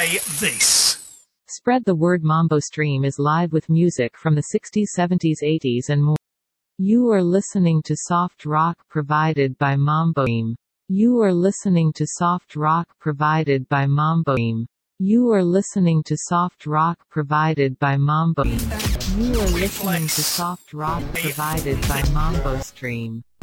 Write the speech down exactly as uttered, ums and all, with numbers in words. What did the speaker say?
say this. Spread the word. Mambo Stream is live with music from the sixties, seventies, eighties and more. You are listening to soft rock provided by Mambo Stream. You are listening to soft rock provided by Mambo Stream. You are listening to soft rock provided by Mambo Stream. You are listening to soft rock provided by Mambo Stream.